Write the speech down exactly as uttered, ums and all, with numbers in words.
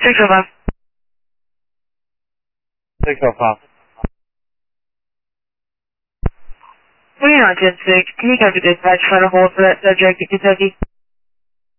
six oh five. six oh five. We're on ten six. Can you go to dispatch for the hold for that subject in Kentucky?